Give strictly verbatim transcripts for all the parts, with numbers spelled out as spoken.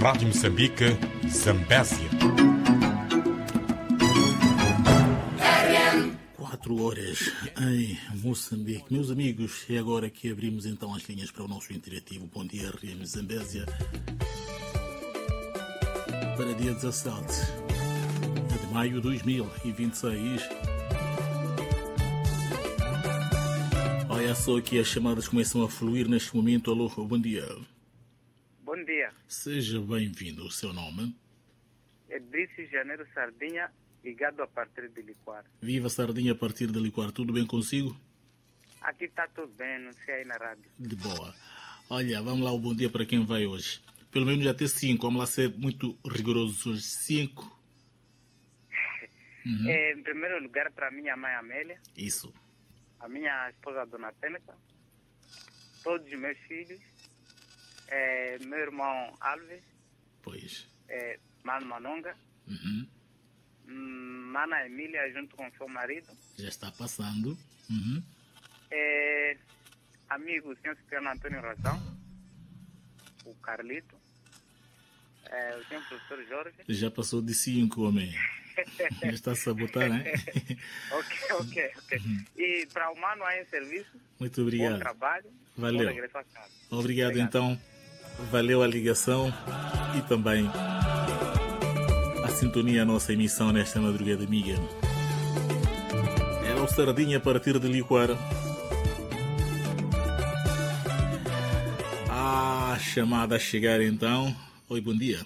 Rádio Moçambique, Zambésia. Quatro horas em Moçambique. Meus amigos, é agora que abrimos então as linhas para o nosso interativo Bom Dia R M Zambésia para dia dezassete de maio de dois mil e vinte e seis. Olha só que as chamadas começam a fluir neste momento. Alô, bom dia. Bom dia. Seja bem-vindo. O seu nome? É Brice Janeiro Sardinha, ligado a partir de Liquar. Viva Sardinha a partir de Liquar. Tudo bem consigo? Aqui está tudo bem, não sei aí na rádio. De boa. Olha, vamos lá, o bom dia para quem vai hoje. Pelo menos já ter cinco. Vamos lá ser muito rigorosos hoje. Cinco. Uhum. É, em primeiro lugar, para minha mãe Amélia. Isso. A minha esposa Dona Tênica. Todos os meus filhos. É, meu irmão Alves. Pois. É, Mano Manonga. Uhum. Mana Emília junto com seu marido. Já está passando. Uhum. É, amigo o senhor Cipriano Antônio Razão. O Carlito. É, o senhor professor Jorge. Já passou de cinco, homem. Já está a sabotar, né? ok, ok, ok. Uhum. E para o Mano aí em serviço. Muito obrigado. Bom trabalho. Valeu. Bom regresso a casa. Obrigado, Obrigado, então. Valeu a ligação e também a sintonia, a nossa emissão nesta madrugada amiga. Era o Sardinha a partir de Liquar. A chamada a chegar então. Oi, bom dia.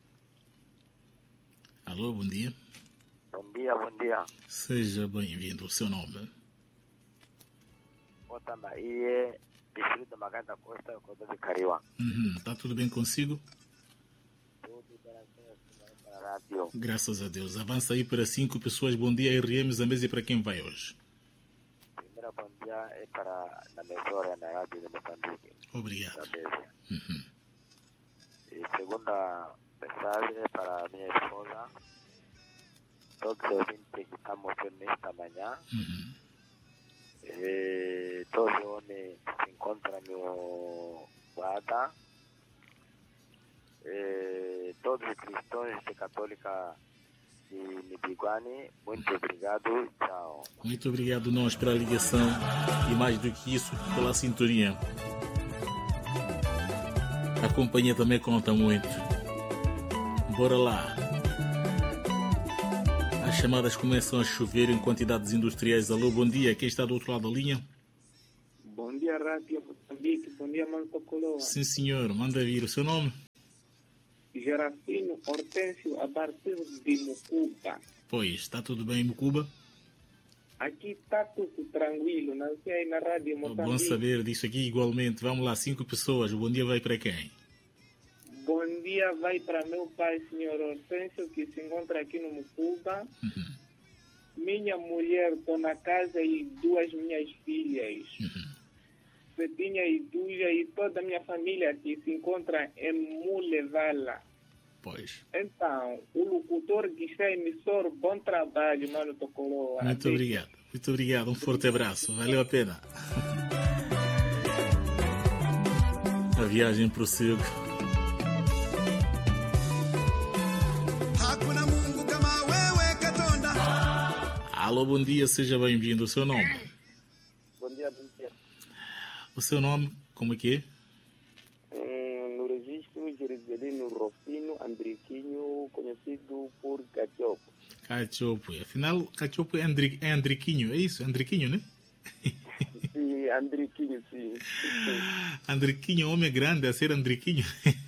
Alô, bom dia. Bom dia, bom dia. Seja bem-vindo. O seu nome? Otamaie, distrito da Maganda Costa, Costa de Cariwa. Uhum. Tá tudo bem consigo? Tudo bem, para a rádio. Graças a Deus. Avança aí para cinco pessoas. Bom dia, R M Zambésia, para quem vai hoje? Primeiro bom dia é para a emissora na rádio de Moçambique. Obrigado. Uhum. E segunda mensagem é para a minha esposa. Todos os ouvintes que estamos nesta manhã. Uhum. E todos onde se encontram no Guada. E todos os cristãos de católica de Nibiguani, muito obrigado, tchau. Muito obrigado nós pela ligação e mais do que isso, pela sintonia. A companhia também conta muito. Bora lá. As chamadas começam a chover em quantidades industriais. Alô, bom dia. Quem está do outro lado da linha? Bom dia, Rádio Moçambique. Bom dia, Manto Coloa. Sim, senhor. Manda vir. O seu nome? Gerafino Hortêncio, a partir de Mucuba. Pois, está tudo bem em Mucuba? Aqui está tudo tranquilo. Não sei aí na Rádio Moçambique. Bom saber disso aqui igualmente. Vamos lá, cinco pessoas. O bom dia vai para quem? Bom dia vai para meu pai, senhor Hortêncio, que se encontra aqui no Mucuba. Uhum. Minha mulher, estou na casa, e duas minhas filhas. Uhum. Cetinha e Duja, e toda a minha família que se encontra em Mulevala. Pois. Então, o locutor que está emissor, bom trabalho, Mano Tocoloa. Muito obrigado. Muito obrigado. Um forte abraço. Valeu a pena. A viagem prossegue. Alô, bom dia, seja bem-vindo. O seu nome? Bom dia, bom dia. O seu nome, como é que é? Hum, no registro, Jerusalino Rofino Andriquinho, conhecido por Cachopo. Cachopo. Afinal, Cachopo é, Andri, é Andriquinho, é isso? Andriquinho, né? Sim, Andriquinho, sim. Andriquinho, homem grande a ser Andriquinho.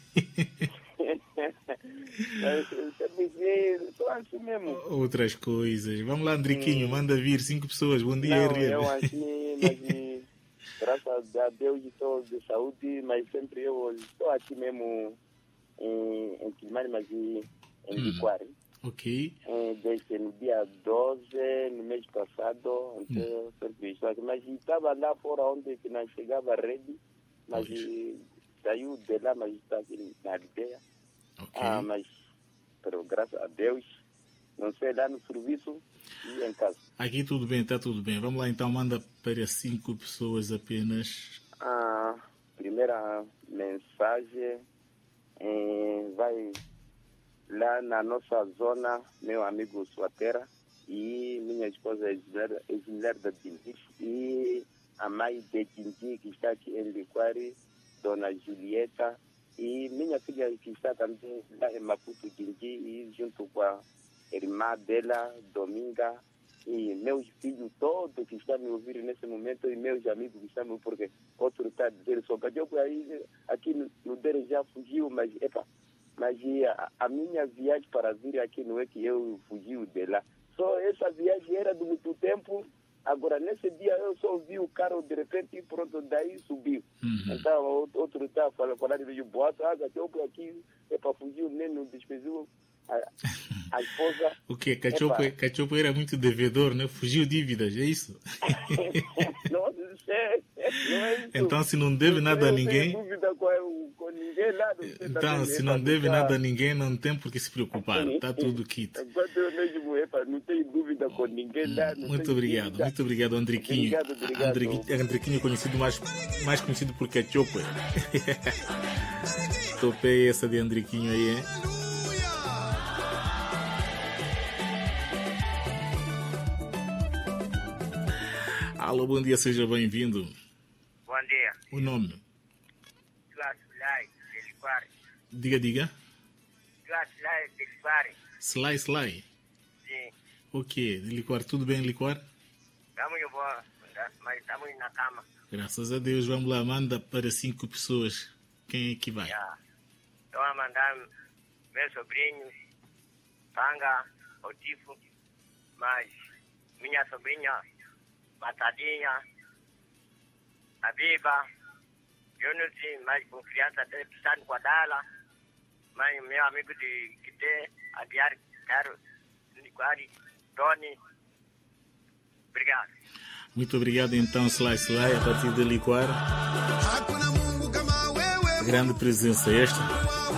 Estou assim mesmo. Outras coisas. Vamos lá, Andriquinho, hum. manda vir cinco pessoas. Bom dia, Não, R M. eu assim, mas graças a Deus estou de saúde, mas sempre eu estou aqui mesmo em, em Quilmane, mas em Liquar. Hum. Ok. Desde no dia doze, no mês passado, então, sempre estou aqui. Mas estava lá fora onde que não chegava a rede, mas saiu de lá, mas está aqui na aldeia. Okay. Ah, mas, pero, graças a Deus, não sei lá no serviço e em casa. Aqui tudo bem, está tudo bem. Vamos lá então, manda para cinco pessoas apenas. A primeira mensagem É, vai lá na nossa zona, meu amigo Suatera e minha esposa Esmeralda Diniz e a mãe de Dindi, que está aqui em Liquari, Dona Julieta, e minha filha que está também lá em Maputo, Dindi, e junto com a irmã dela, Dominga, e meus filhos todos que estão me ouvindo nesse momento, e meus amigos que estão me ouvindo, porque outro está dizendo só que eu aí, aqui no, no dele já fugiu, mas epa, mas a, a minha viagem para vir aqui não é que eu fugi de lá. Só essa viagem era do muito tempo. Agora, nesse dia, eu só vi o carro de repente e pronto, daí subiu. Uhum. Então, outro está falando, falando de boato, ah, Cachopo aqui é para fugir, o Neno despesou a, a esposa. O quê? Cachopo, é Cachopo era muito devedor, né? Fugiu dívidas, é isso? não, não, é, não é isso. Então, se não deve nada a ninguém... Não tenho dúvida com, com ninguém lá. Então, se não deve nada a ninguém, não tem por que se preocupar. Está tudo quito. Enquanto eu mesmo, epa, não tenho dúvida com ninguém lá. Muito obrigado, dúvida. muito obrigado, Andriquinho. Obrigado, obrigado. Andriquinho, Andriquinho conhecido mais, mais conhecido por Cachopo. Topei essa de Andriquinho aí, hein? Alô, bom dia, seja bem-vindo. Bom dia. O nome? Sly, de Liquari. Diga, diga. Sly, de Liquari. Sly, Sly. Sim. O quê? De Liquari, tudo bem, Liquari? Estamos bom, mas estamos na cama. Graças a Deus, vamos lá, manda para cinco pessoas. Quem é que vai? Já. Estou a mandar meus sobrinhos, Tanga, Otifo, mas minha sobrinha, Batadinha, a Biba, eu não sei mais com criança até precisando com a Dala, mas meu amigo de Quité, Abiar, Caro, Liquari, Tony. Obrigado. Muito obrigado então, Sly Sly, a partir de Liquari. Grande presença esta.